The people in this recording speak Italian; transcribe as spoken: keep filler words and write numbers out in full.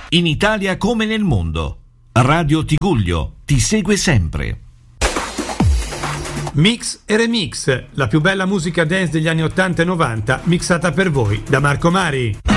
In Italia come nel mondo. Radio Tigullio ti segue sempre. Mix e Remix, la più bella musica dance degli anni ottanta e novanta, mixata per voi da Marco Mari.